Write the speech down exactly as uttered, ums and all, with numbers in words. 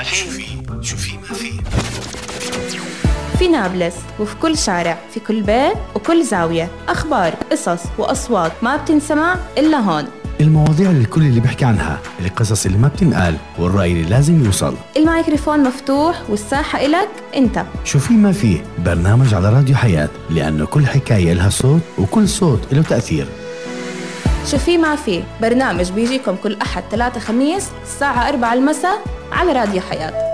ما فيه. شو في ما في. في نابلس وفي كل شارع، في كل بيت وكل زاوية، أخبار، قصص وأصوات ما بتنسمع إلا هون. المواضيع اللي الكل اللي بيحكي عنها، القصص اللي ما بتنقال، والرأي اللي لازم يوصل. الميكروفون مفتوح والساحة إلك أنت. شو في ما في، برنامج على راديو حياة، لأنه كل حكاية لها صوت وكل صوت له تأثير. شو في ما في، برنامج بيجيكم كل أحد ثلاثة خميس الساعة أربعة المساء على راديو حياة.